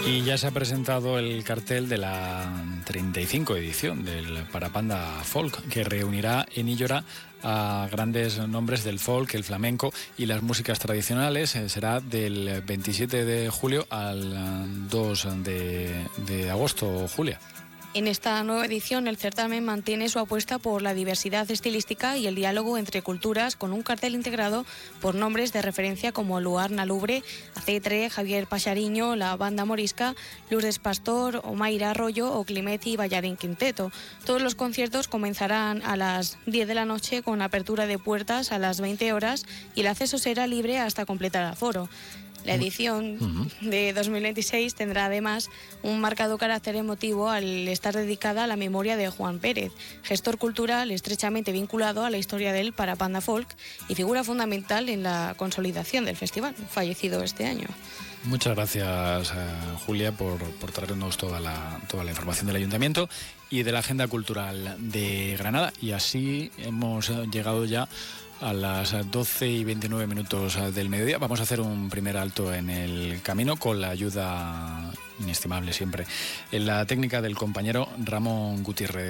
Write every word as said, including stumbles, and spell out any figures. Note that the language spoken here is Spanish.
Y ya se ha presentado el cartel de la treinta y cinco edición del Parapanda Folk, que reunirá en Illora a grandes nombres del folk, el flamenco y las músicas tradicionales. Será del veintisiete de julio al dos de, de agosto, Julia. En esta nueva edición, el certamen mantiene su apuesta por la diversidad estilística y el diálogo entre culturas, con un cartel integrado por nombres de referencia como Luar Nalubre, Acetre, Javier Pachariño, la Banda Morisca, Lourdes Pastor, Omaira Arroyo o Climetti Ballarín Quinteto. Todos los conciertos comenzarán a las diez de la noche, con apertura de puertas a las veinte horas, y el acceso será libre hasta completar el aforo. La edición uh-huh. de dos mil veintiséis tendrá además un marcado carácter emotivo al estar dedicada a la memoria de Juan Pérez, gestor cultural estrechamente vinculado a la historia del Parapanda Folk y figura fundamental en la consolidación del festival, fallecido este año. Muchas gracias, Julia, por, por traernos toda la, toda la información del Ayuntamiento y de la Agenda Cultural de Granada. Y así hemos llegado ya a las doce y veintinueve minutos del mediodía. Vamos a hacer un primer alto en el camino con la ayuda inestimable siempre en la técnica del compañero Ramón Gutiérrez.